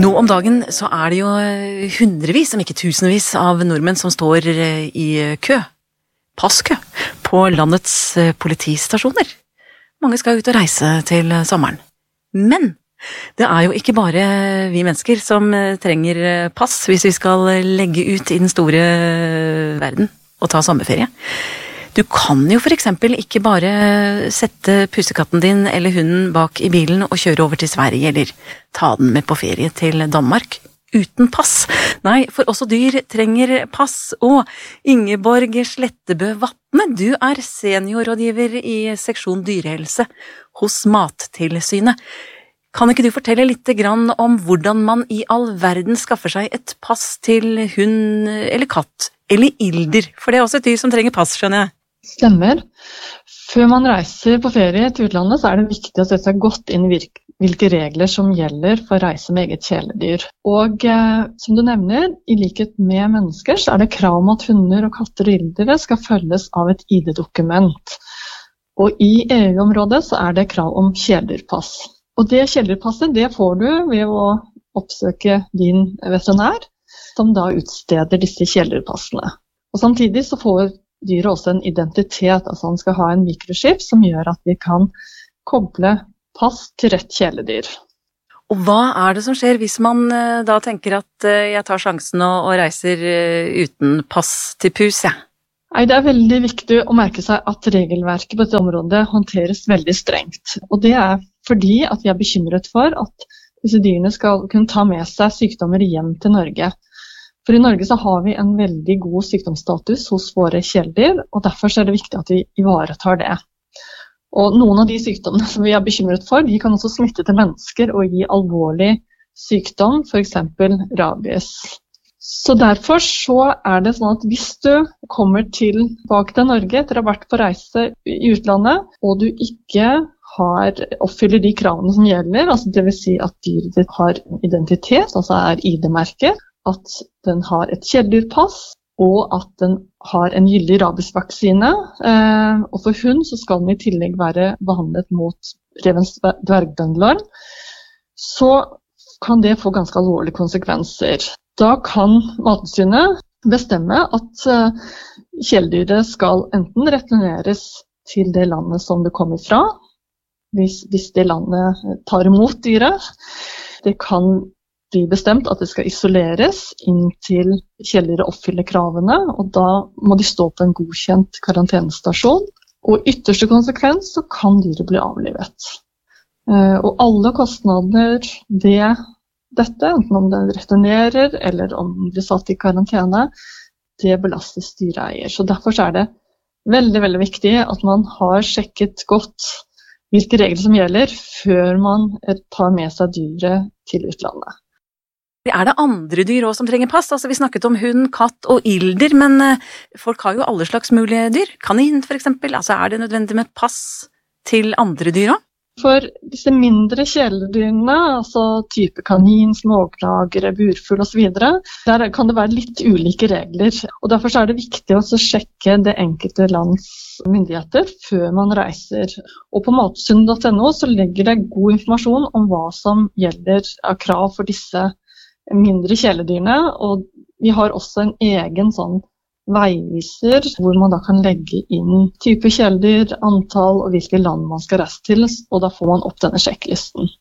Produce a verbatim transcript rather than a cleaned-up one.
Nå om dagen så er det jo hundrevis, om ikke tusenvis av nordmenn som står i kø, passkø, på landets politistasjoner. Mange skal ut og reise til sommeren. Men det er jo ikke bare vi mennesker som trenger pass hvis vi skal legge ut i den store verden og ta sommerferie. Du kan jo for eksempel ikke bare sette pussekatten din eller hunden bak i bilen og kjøre over til Sverige, eller ta den med på ferie til Danmark uten pass. Nei, for også dyr trenger pass. Og Ingeborg Slettebø Vatne, du er seniorrådgiver i seksjon dyrehelse hos Mattilsynet. Kan ikke du fortelle litt grann om hvordan man i all verden skaffer seg et pass til hund eller katt, eller ilder? For det er også et dyr som trenger pass, skjønner jeg. Stemmer. Før man reiser på ferie til utlandet, så er det viktig å sette seg godt inn i hvilke regler som gjelder for reise med eget kjæledyr. Og eh, som du nevner, i likhet med mennesker, så er det krav om at hunder og katter og ildere skal følges av et I D-dokument. Og i E U-området så er det krav om kjæledyrpass. Og det kjæledyrpasset, det får du ved å oppsøke din veterinær, som da utsteder disse kjæledyrpassene. Og samtidig så får dyret også en identitet, altså han skal ha en mikrochip som gjør at vi kan koble pass til rett kjæledyr. Og hva er det som skjer hvis man da tenker at jeg tar sjansen og, og reiser uten pass til pus, ja? Nei, det er veldig viktig å merke seg at regelverket på dette området håndteres veldig strengt. Og det er fordi at vi er bekymret for at disse dyrene skal kunne ta med seg sykdommer hjem til Norge. For i Norge så har vi en veldig god sykdomsstatus hos våre kjæledyr, og derfor er det viktig at vi ivaretar det. Og noen av de sykdommene som vi er bekymret for, de kan også smitte til mennesker og gi alvorlig sykdom, for eksempel rabies. Så derfor så er det sånn at hvis du kommer tilbake til Norge etter å ha vært på reise i utlandet, og du ikke har, oppfyller de kravene som gjelder, altså det vil si at dyret ditt har identitet, altså er I D-merket, at den har et kjæledyrpass, og at den har en gyldig rabiesvaksine. Eh, og for hund så skal den i tillegg være behandlet mot revens dvergbøndelorm. Så kan det få ganske alvorlige konsekvenser. Da kan Mattilsynet bestemme at eh, kjæledyret skal enten returneres til det landet som det kommer fra, hvis, hvis det landet tar imot dyret. Det kan blir bestemt at det skal isoleres inntil kjæledyret oppfyller kravene, og da må de stå på en godkjent karantenestasjon. Og i ytterste konsekvens så kan dyret bli avlivet. Og alle kostnader ved dette, enten om den returnerer eller om den blir satt i karantene, det belastes dyreeier. Så derfor er det veldig, veldig viktig at man har sjekket godt hvilke regler som gjelder før man tar med seg dyret til utlandet. Er det andre dyr også som trenger pass? Altså, vi snakket om hund, katt og ilder, men uh, folk har jo alle slags mulige dyr. Kanin for eksempel. Altså, er det nødvendig med pass til andre dyr også? For disse mindre kjæledyrene, altså type kanin, smågnagere, burfugl og så videre, der kan det være litt ulike regler. Og derfor er det viktig å sjekke det enkelte lands myndigheter før man reiser. Og på mattilsynet punktum no så legger det god informasjon om hva som gjelder av krav for disse mindre kjæledyrene, og vi har også en egen sånn veiviser hvor man da kan legge inn type kjæledyr, antall og hvilke land man skal reise til, og da får man opp denne sjekklisten.